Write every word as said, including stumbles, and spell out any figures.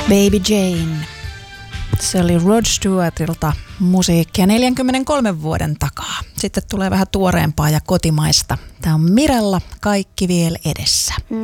Baby Jane. Se oli Rod Stewartilta musiikkia neljänkymmenenkolmen vuoden takaa. Sitten tulee vähän tuoreempaa ja kotimaista. Tämä on Mirella, Kaikki vielä edessä.